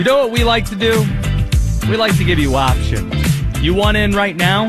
You know what we like to do? We like to give you options. You want in right now?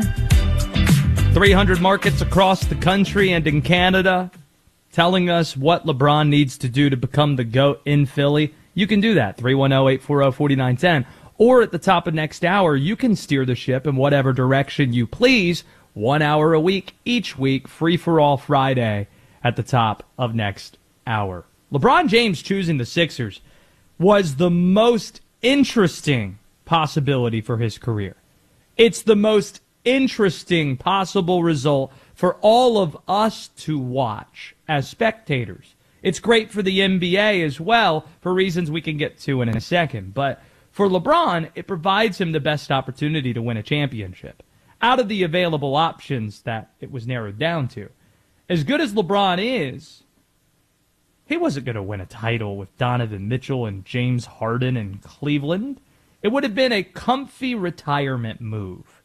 300 markets across the country and in Canada telling us what LeBron needs to do to become the GOAT in Philly. You can do that, 310-840-4910. Or at the top of next hour, you can steer the ship in whatever direction you please. 1 hour a week, each week, free for all Friday at the top of next hour. LeBron James choosing the Sixers was the most interesting possibility for his career. It's the most interesting possible result for all of us to watch as spectators. It's great for the NBA as well, for reasons we can get to in a second. But for LeBron, it provides him the best opportunity to win a championship. Out of the available options that it was narrowed down to, as good as LeBron is, he wasn't going to win a title with Donovan Mitchell and James Harden in Cleveland. It would have been a comfy retirement move.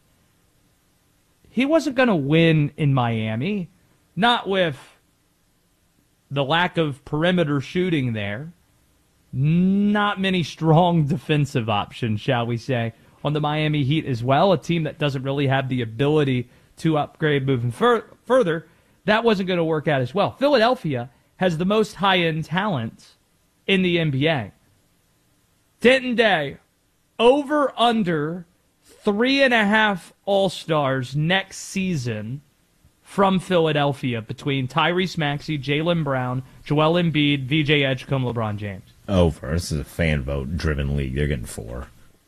He wasn't going to win in Miami, not with the lack of perimeter shooting there. Not many strong defensive options, shall we say, on the Miami Heat as well, a team that doesn't really have the ability to upgrade moving further. That wasn't going to work out as well. Philadelphia has the most high-end talent in the NBA. Denton Day, over under 3.5 All-Stars next season from Philadelphia between Tyrese Maxey, Jaylen Brown, Joel Embiid, VJ Edgecombe, LeBron James. Over. This is a fan vote-driven league. They're getting 4.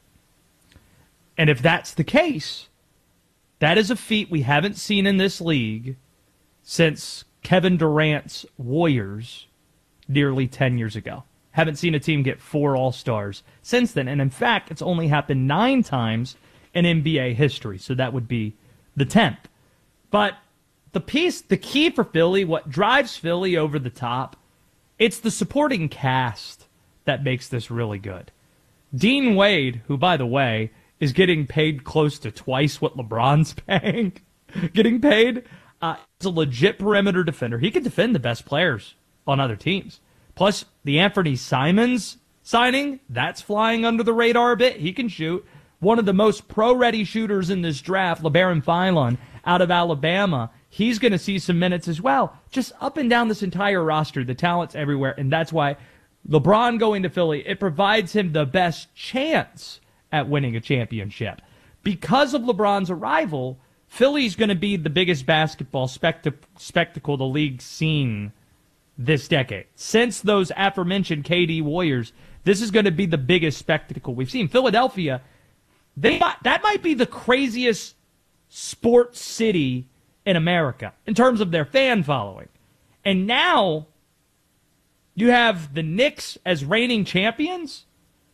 And if that's the case, that is a feat we haven't seen in this league since Kevin Durant's Warriors nearly 10 years ago. Haven't seen a team get 4 All-Stars since then. And in fact, it's only happened 9 times in NBA history. So that would be the 10th. But the key for Philly, what drives Philly over the top, it's the supporting cast that makes this really good. Dean Wade, who, by the way, is getting paid close to twice what LeBron's paying, getting paid. He's a legit perimeter defender. He can defend the best players on other teams. Plus, the Anthony Simons signing, that's flying under the radar a bit. He can shoot. One of the most pro-ready shooters in this draft, LeBaron Philon, out of Alabama, he's going to see some minutes as well. Just up and down this entire roster, the talent's everywhere, and that's why LeBron going to Philly, it provides him the best chance at winning a championship. Because of LeBron's arrival, Philly's going to be the biggest basketball spectacle the league's seen this decade. Since those aforementioned KD Warriors, this is going to be the biggest spectacle we've seen. Philadelphia, that might be the craziest sports city in America in terms of their fan following. And now you have the Knicks as reigning champions.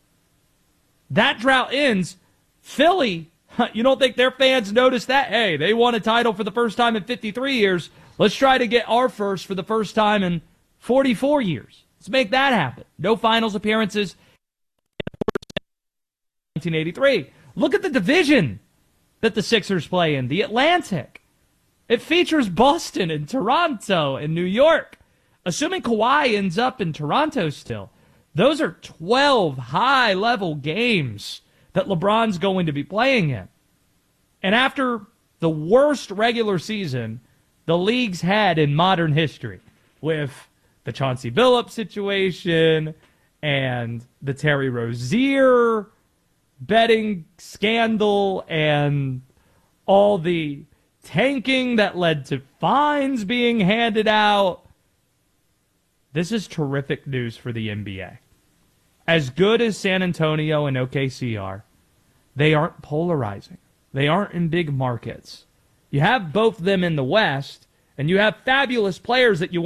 That drought ends. Philly, you don't think their fans notice that? Hey, they won a title for the first time in 53 years. Let's try to get our first for the first time in 44 years. Let's make that happen. No finals appearances in 1983. Look at the division that the Sixers play in, the Atlantic. It features Boston and Toronto and New York. Assuming Kawhi ends up in Toronto still, those are 12 high-level games that LeBron's going to be playing in. And after the worst regular season the league's had in modern history, with the Chauncey Billups situation and the Terry Rozier betting scandal and all the tanking that led to fines being handed out, this is terrific news for the NBA. As good as San Antonio and OKC are, they aren't polarizing. They aren't in big markets. You have both of them in the West, and you have fabulous players that you